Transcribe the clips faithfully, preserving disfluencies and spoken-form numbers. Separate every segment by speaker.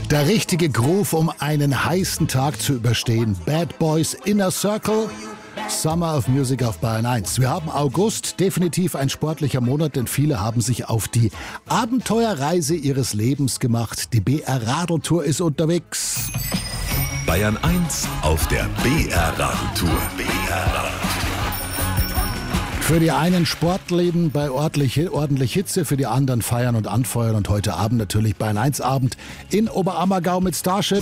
Speaker 1: Der richtige Groove, um einen heißen Tag zu überstehen. Bad Boys Inner Circle, Summer of Music auf Bayern eins. Wir haben August, definitiv ein sportlicher Monat, denn viele haben sich auf die Abenteuerreise ihres Lebens gemacht. Die B R-Radeltour ist unterwegs.
Speaker 2: Bayern eins auf der B R-Radeltour. B R-Radeltour.
Speaker 1: Für die einen Sportleben bei ordentlich, ordentlich Hitze, für die anderen feiern und anfeuern. Und heute Abend natürlich Bayern eins Abend in Oberammergau mit Starship.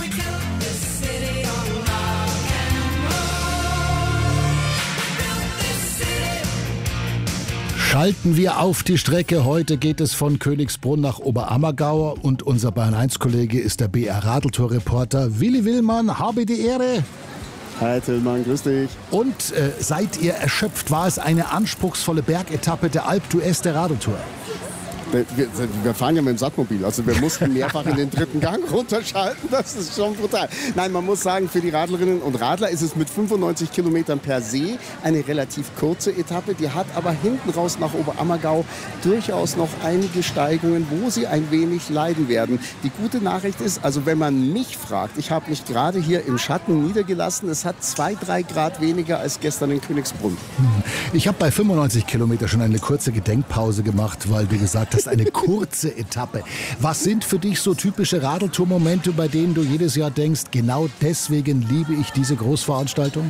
Speaker 1: Schalten wir auf die Strecke. Heute geht es von Königsbrunn nach Oberammergau und unser Bayern eins Kollege ist der B R-Radeltour-Reporter Willi Willmann. Habe die Ehre.
Speaker 3: Hi Tillmann, grüß dich.
Speaker 1: Und äh, seid ihr erschöpft? War es eine anspruchsvolle Bergetappe der Alpe d'Huez der Radeltour?
Speaker 3: Wir, wir, wir fahren ja mit dem Sattmobil, also wir mussten mehrfach in den dritten Gang runterschalten, das ist schon brutal. Nein, man muss sagen, für die Radlerinnen und Radler ist es mit fünfundneunzig Kilometern per se eine relativ kurze Etappe. Die hat aber hinten raus nach Oberammergau durchaus noch einige Steigungen, wo sie ein wenig leiden werden. Die gute Nachricht ist, also wenn man mich fragt, ich habe mich gerade hier im Schatten niedergelassen, es hat zwei, drei Grad weniger als gestern in Königsbrunn.
Speaker 1: Ich habe bei fünfundneunzig Kilometern schon eine kurze Gedenkpause gemacht, weil du gesagt hast, das ist eine kurze Etappe. Was sind für dich so typische Radeltour-Momente, bei denen du jedes Jahr denkst, genau deswegen liebe ich diese Großveranstaltung?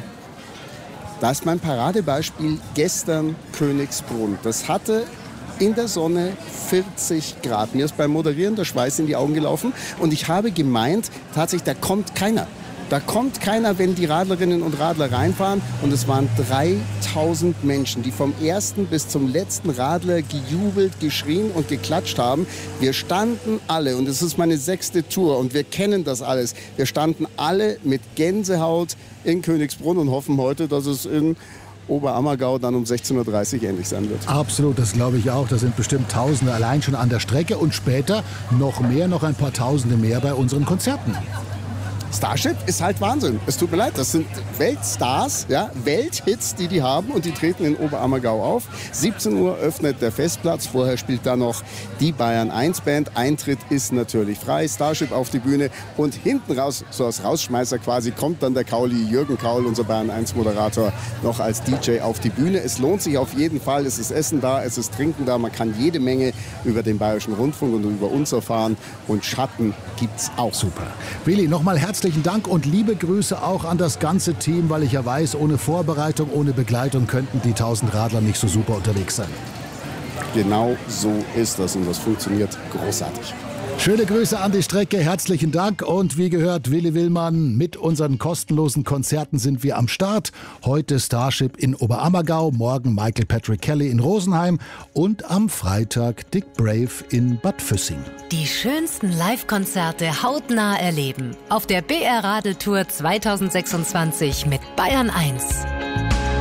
Speaker 3: Da ist mein Paradebeispiel gestern Königsbrunn. Das hatte in der Sonne vierzig Grad. Mir ist beim Moderieren der Schweiß in die Augen gelaufen und ich habe gemeint, tatsächlich, da kommt keiner. Da kommt keiner, wenn die Radlerinnen und Radler reinfahren. Und es waren dreitausend Menschen, die vom ersten bis zum letzten Radler gejubelt, geschrien und geklatscht haben. Wir standen alle, und es ist meine sechste Tour, und wir kennen das alles. Wir standen alle mit Gänsehaut in Königsbrunn und hoffen heute, dass es in Oberammergau dann um sechzehn Uhr dreißig ähnlich sein wird.
Speaker 1: Absolut, das glaube ich auch. Da sind bestimmt Tausende allein schon an der Strecke und später noch mehr, noch ein paar Tausende mehr bei unseren Konzerten.
Speaker 3: Starship ist halt Wahnsinn. Es tut mir leid, das sind Weltstars, ja, Welthits, die die haben, und die treten in Oberammergau auf. siebzehn Uhr öffnet der Festplatz, vorher spielt da noch die Bayern eins Band. Eintritt ist natürlich frei, Starship auf die Bühne und hinten raus, so als Rausschmeißer quasi, kommt dann der Kauli, Jürgen Kaul, unser Bayern eins Moderator, noch als D J auf die Bühne. Es lohnt sich auf jeden Fall, es ist Essen da, es ist Trinken da, man kann jede Menge über den Bayerischen Rundfunk und über uns erfahren, und Schatten gibt's auch.
Speaker 1: Super. Willi, nochmal herzlich Herzlichen Dank und liebe Grüße auch an das ganze Team, weil ich ja weiß, ohne Vorbereitung, ohne Begleitung könnten die tausend Radler nicht so super unterwegs sein.
Speaker 3: Genau so ist das, und das funktioniert großartig.
Speaker 1: Schöne Grüße an die Strecke, herzlichen Dank, und wie gehört, Willi Willmann, mit unseren kostenlosen Konzerten sind wir am Start. Heute Starship in Oberammergau, morgen Michael Patrick Kelly in Rosenheim und am Freitag Dick Brave in Bad Füssing.
Speaker 4: Die schönsten Live-Konzerte hautnah erleben auf der B R-Radeltour zweitausendsechsundzwanzig mit Bayern eins.